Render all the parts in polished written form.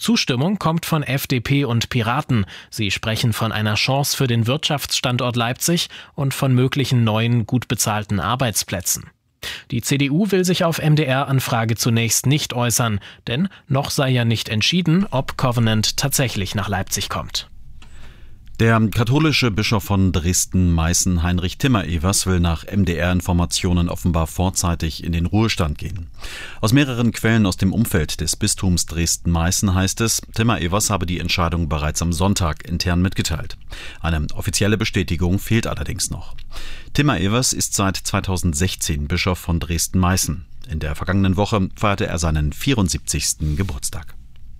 Zustimmung kommt von FDP und Piraten. Sie sprechen von einer Chance für den Wirtschaftsstandort Leipzig und von möglichen neuen, gut bezahlten Arbeitsplätzen. Die CDU will sich auf MDR-Anfrage zunächst nicht äußern, denn noch sei ja nicht entschieden, ob Covenant tatsächlich nach Leipzig kommt. Der katholische Bischof von Dresden-Meißen, Heinrich Timmer-Evers, will nach MDR-Informationen offenbar vorzeitig in den Ruhestand gehen. Aus mehreren Quellen aus dem Umfeld des Bistums Dresden-Meißen heißt es, Timmer-Evers habe die Entscheidung bereits am Sonntag intern mitgeteilt. Eine offizielle Bestätigung fehlt allerdings noch. Timmer-Evers ist seit 2016 Bischof von Dresden-Meißen. In der vergangenen Woche feierte er seinen 74. Geburtstag.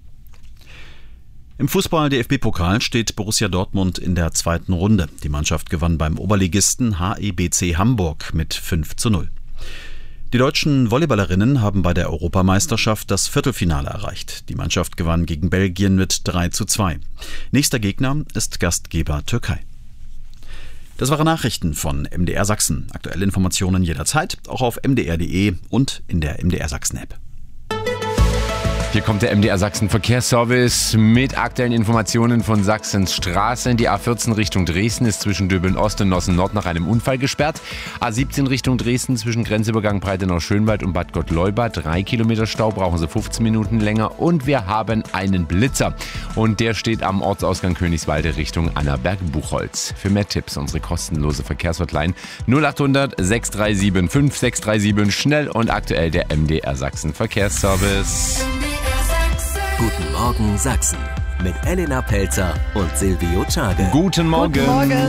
Im Fußball-DFB-Pokal steht Borussia Dortmund in der zweiten Runde. Die Mannschaft gewann beim Oberligisten HEBC Hamburg mit 5:0. Die deutschen Volleyballerinnen haben bei der Europameisterschaft das Viertelfinale erreicht. Die Mannschaft gewann gegen Belgien mit 3:2. Nächster Gegner ist Gastgeber Türkei. Das waren Nachrichten von MDR Sachsen. Aktuelle Informationen jederzeit, auch auf mdr.de und in der MDR Sachsen-App. Hier kommt der MDR Sachsen Verkehrsservice mit aktuellen Informationen von Sachsens Straßen. Die A14 Richtung Dresden ist zwischen Döbeln Ost und Nossen Nord nach einem Unfall gesperrt. A17 Richtung Dresden zwischen Grenzübergang Breitenau-Schönwald und Bad Gottleuba. 3 Kilometer Stau, brauchen Sie 15 Minuten länger. Und wir haben einen Blitzer. Und der steht am Ortsausgang Königswalde Richtung Annaberg-Buchholz. Für mehr Tipps unsere kostenlose Verkehrshotline 0800 637 5637. Schnell und aktuell der MDR Sachsen Verkehrsservice. Guten Morgen Sachsen mit Elena Pelzer und Silvio Czage. Guten Morgen. Guten Morgen.